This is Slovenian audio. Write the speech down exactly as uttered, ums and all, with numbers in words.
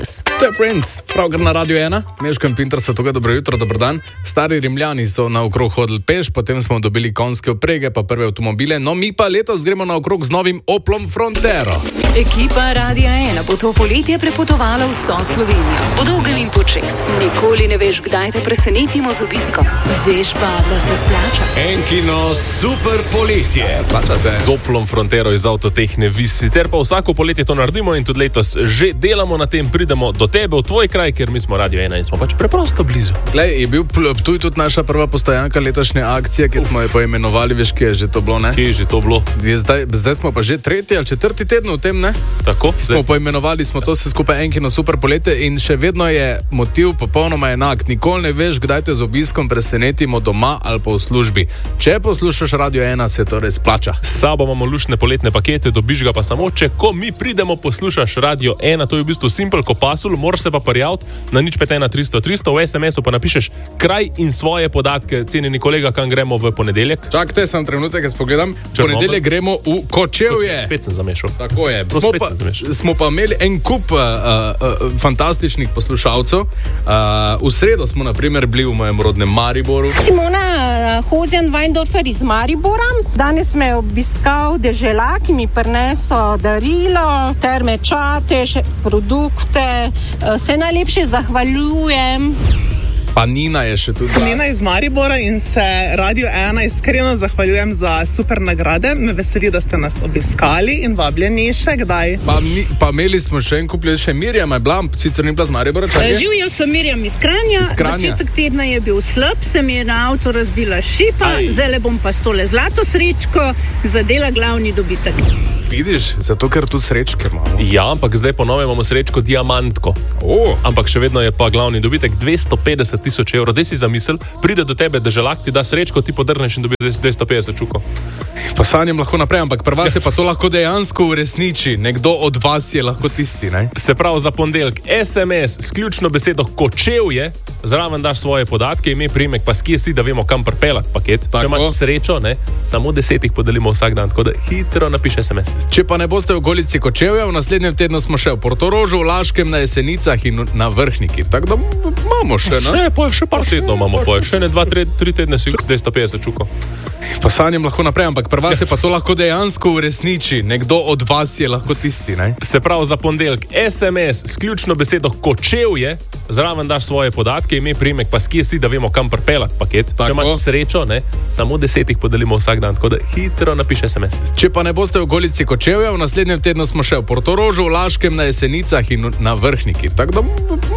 To je Prince, pravkar na Radio ena, Meškem Pintersu, tukaj dobro jutro, dober dan. Stari Rimljani so naokrog hodili peš, potem smo dobili konjske oprege, pa prve avtomobile, no mi pa letos gremo naokrog z novim Oplom Frontero. Ekipa Radia ena bo to poletje prepotovala vso Slovenijo, po dolgem in počez. Nikoli ne veš, kdaj te presenetimo z obiskom. Veš pa, da se splača. Enkino super poletje. Splača se. Z Oplom Frontero iz Avtotehne Vis. Sicer pa vsako poletje to naredimo in tudi letos že delamo na tem, pridemo do tebe v tvoj kraj, ker mi smo Radio ena in smo pač preprosto blizu. Glej, je bil Ptuj tudi naša prva postojanka letošnje akcije, ki smo jo poimenovali, veš, kje je že to bilo, ne? Kje je že to bilo? Zdaj, zdaj smo pa že tretji ali četrti teden v tem, ne? Tako? Smo poimenovali smo to vse skupaj Enkino super poletje in še vedno je motiv popolnoma enak. Nikoli ne veš, kdaj te z obiskom presenetimo doma ali pa v službi. Če poslušaš Radio ena, se to res plača. S sabo imamo luštne poletne pakete, dobiš ga pa samo, če ko mi pridemo poslušaš Radio ena. To je v bistvu simpel ko pasul, moraš se pa prijaviti na nič pet ena tristo tristo, v es em esu pa napišeš kraj in svoje podatke. Cenjeni kolega, kam gremo v ponedeljek? Čakajte, sem trenutek, jaz pogledam. Črnomelj. Ponedeljek gremo v Kočevje. Spet sem zamešal. Tako je. Prav Smo spet pa, sem zamešal. smo pa imeli en kup uh, uh, fantastičnih poslušalcev. Uh, v sredo smo na primer bili v mojem rodnem Mariboru. Simona Hozjan-Weindorfer iz Maribora. Danes me je obiskal dežela, ki mi prinesel darilo, Terme Čatež, produkte. Se najlepše zahvaljujem. Pa Nina je še tudi. Nina iz Maribora in se Radio ena iskreno zahvaljujem za super nagrade. Me veseli, da ste nas obiskali in vabljeni še kdaj. Pa, mi, pa imeli smo še en kup ljudi, še Mirjam je bila, sicer ni bila z Maribora. Živijo, sem Mirjam iz Kranja. Iz Kranja. Začetek tedna je bil slab, se mi je na avto razbila šipa, zdaj bom pa s tole zlato srečko zadela glavni dobitek. Vidiš, zato ker tudi srečke imamo. Ja, ampak zdaj po novem imamo srečko diamantko. Oh. Ampak še vedno je pa glavni dobitek dvesto petdeset tisoč evrov. Daj si zamisel, pride do tebe deželak, ti da srečko, ti podrneš in dobiš dvesto petdeset čukov. Pa sanjam lahko naprej, ampak pri vas je pa to lahko dejansko uresniči. Nekdo od vas je lahko tisti, ne? Se pravi za ponedeljek, es em es s ključno besedo Kočevje, zraven daš svoje podatke, ime, priimek, pa skje si, da vemo, kam pripeljati paket. Tako. Če imaš srečo, ne, samo deset jih podelimo vsak dan, tako da hitro napiš es em es. Če pa ne boste v okolici Kočevja, v naslednjem tednu smo še v Portorožu, v Laškem, na Jesenicah in na Vrhniki. Tako da imamo še, ne? Še, poje, še par tednov imamo, poje, še ne dva, tri, tri tedne si dvesto petdeset čukov. Pa sanjam lahko naprej, ampak pri vas je pa to lahko dejansko uresniči. Nekdo od vas je lahko tisti, ne? Se pravi za ponedeljek, es em es s ključno besedo Kočevje, zraven daš svoje podatke, ime, priimek, pa skje si, da vemo, kam pripeljati paket. Tako. Če imaš srečo, ne, samo deset jih podelimo vsak dan, tako da hitro napiš es em es. Če pa ne boste v okolici Kočevja, v naslednjem tednu smo še v Portorožu, v Laškem, na Jesenicah in na Vrhniki. Tako da